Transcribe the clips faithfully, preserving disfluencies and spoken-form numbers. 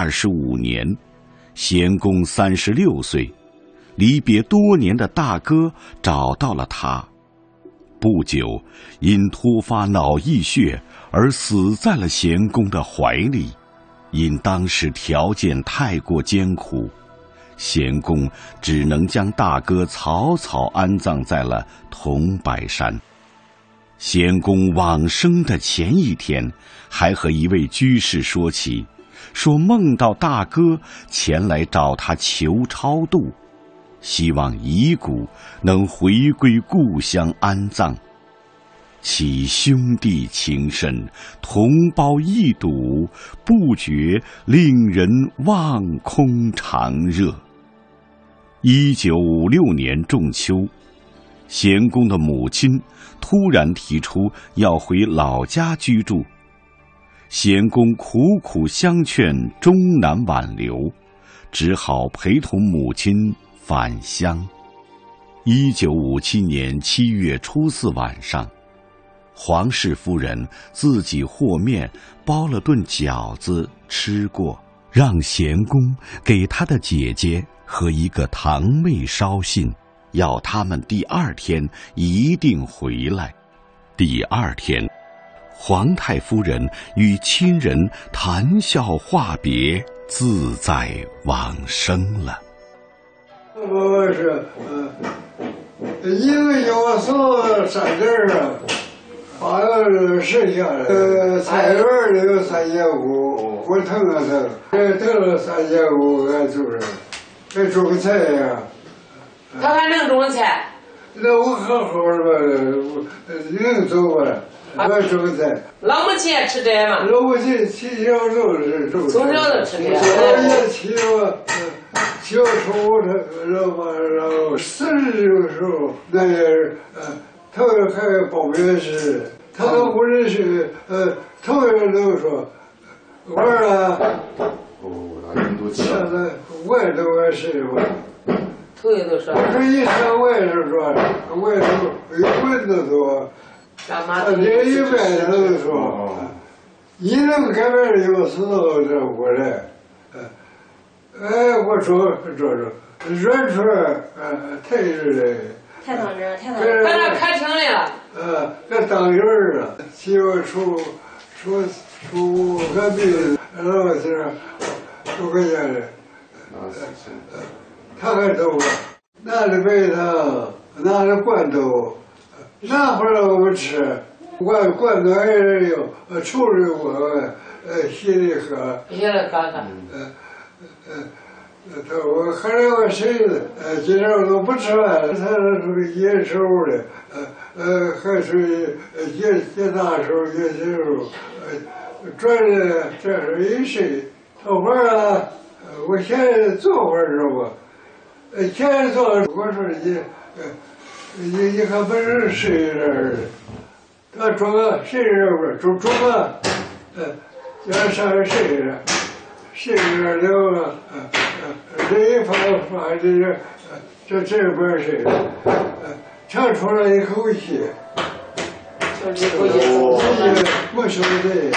二十五年，贤公三十六岁，离别多年的大哥找到了他。不久，因突发脑溢血而死在了贤公的怀里。因当时条件太过艰苦，贤公只能将大哥草草安葬在了桐柏山。贤公往生的前一天，还和一位居士说起，说梦到大哥前来找他求超度，希望遗骨能回归故乡安葬。其兄弟情深，同胞一睹，不觉令人望空长热。一九五六年仲秋，贤公的母亲突然提出要回老家居住，贤公苦苦相劝，终难挽留，只好陪同母亲返乡。一九五七年七月初四晚上，黄氏夫人自己和面包了顿饺子吃过，让贤公给他的姐姐和一个堂妹捎信，要他们第二天一定回来。第二天，皇太夫人与亲人谈笑话别，自在往生了。 我是呃，一个有送三件啊，把那剩下的呃菜园里有三千五，我腾了腾，这腾了三千五，俺就是这种个菜呀。 他还能种菜？ 那我好好的吧，能走吧？我种菜。 老母亲也吃这吗？ 老母亲从小就是种。 从小就吃这。 我也吃过。小时候他然后然后四十的时候，那人呃，他还报名时，他都不认识，呃，头人都说，玩啊。哦，那人都现在外头还是我。 头人都说。 我说一看外头说，外头有蚊子多，他连一外头都说，一能改变有时候这过来。哎，我说说说，软出来，呃，太热了。 太当真，太当真。 把那开成来了。 呃，这当人儿了，媳妇出出出个病，然后是出个家的，呃，他还走了，拿着白糖，拿着罐头，拿回来我们吃，罐罐头还是有，呃，抽着我，呃，稀里喝。 稀里喝喝。 呃。呃，他我后来我谁子，呃，今天我都不吃饭了，他属于野手的，呃呃，还属于野野大手、野小手，呃，转的这是一谁？做会儿啊，呃，我现在做会儿知道不？呃，现在做，我说你，呃，你你看不是谁人？他中个谁人不是中中个，呃，要上谁人？谁人了了？呃。这一发发这个，这这边是，呃，长出了一口气， 就是这口气， 没说的。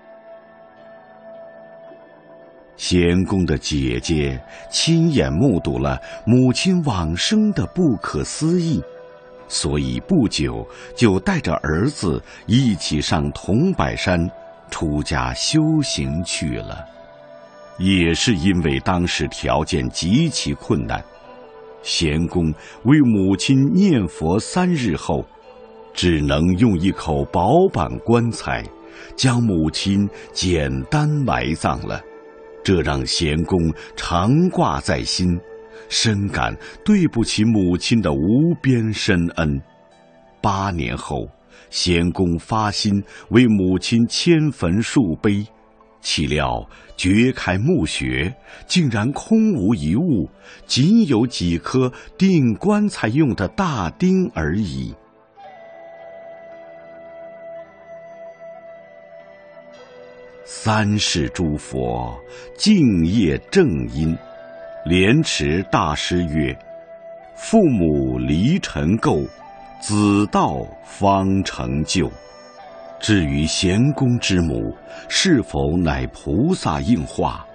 贤公的姐姐亲眼目睹了母亲往生的不可思议，所以不久就带着儿子一起上桐柏山出家修行去了。也是因为当时条件极其困难，贤公为母亲念佛三日后，只能用一口薄板棺材将母亲简单埋葬了，这让贤公常挂在心，深感对不起母亲的无边深恩。八年后，贤公发心为母亲迁坟树碑，岂料掘开墓穴，竟然空无一物，仅有几颗钉棺材用的大钉而已。三世诸佛敬业正因，莲池大师曰：父母离尘垢，子道方成就。至于贤公之母是否乃菩萨应化，